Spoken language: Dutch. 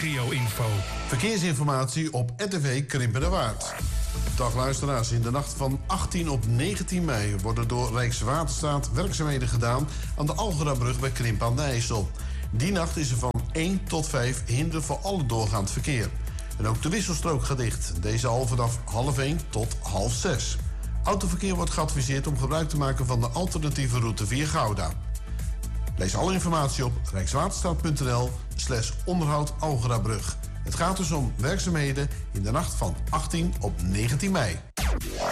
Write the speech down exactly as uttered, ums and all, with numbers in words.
regio-info. Verkeersinformatie op R T V Krimpenerwaard. Dag luisteraars, in de nacht van achttien op negentien mei worden door Rijkswaterstaat werkzaamheden gedaan aan de Algerabrug bij Krimpen aan de IJssel. Die nacht is er van één tot vijf hinder voor alle doorgaand verkeer. En ook de wisselstrook gaat dicht. Deze al vanaf half één tot half zes. Autoverkeer wordt geadviseerd om gebruik te maken van de alternatieve route via Gouda. Lees alle informatie op rijkswaterstaat.nl slash onderhoud Algerabrug. Het gaat dus om werkzaamheden in de nacht van achttien op negentien mei.